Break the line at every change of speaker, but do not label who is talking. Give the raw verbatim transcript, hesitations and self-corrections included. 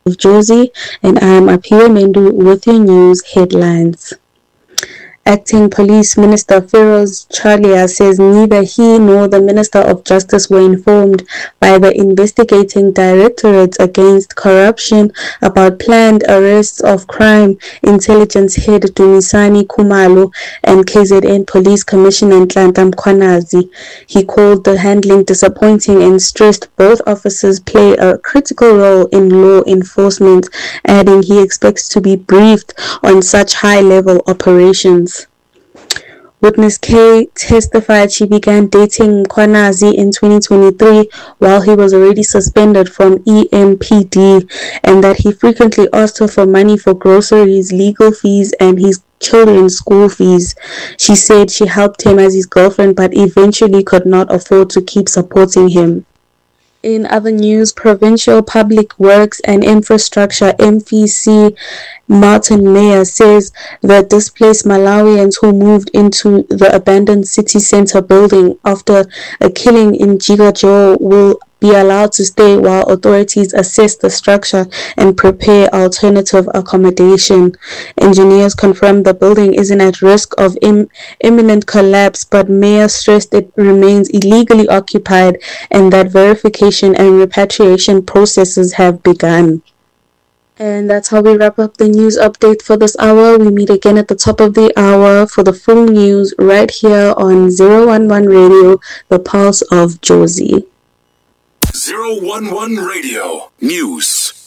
of Josie, and I am Aphiwe Mendu with your news headlines. Acting Police Minister Feroz Charlia says neither he nor the Minister of Justice were informed by the investigating directorate against corruption about planned arrests of crime intelligence head Dumisani Khumalo and K Z N Police Commissioner Nhlanhla Mkhwanazi. He called the handling disappointing and stressed both officers play a critical role in law enforcement, adding he expects to be briefed on such high-level operations. Witness K testified she began dating Mkhwanazi in twenty twenty-three while he was already suspended from E M P D, and that he frequently asked her for money for groceries, legal fees, and his children's school fees. She said she helped him as his girlfriend but eventually could not afford to keep supporting him. In other news, Provincial Public Works and Infrastructure M P C Martin Meyer says the displaced Malawians who moved into the abandoned city center building after a killing in Jigajo will be allowed to stay while authorities assess the structure and prepare alternative accommodation. Engineers confirmed the building isn't at risk of im- imminent collapse, but Meyer stressed it remains illegally occupied and that verification and repatriation processes have begun. And that's how we wrap up the news update for this hour. We meet again at the top of the hour for the full news right here on zero one one Radio, the pulse of Josie.
zero one one Radio News.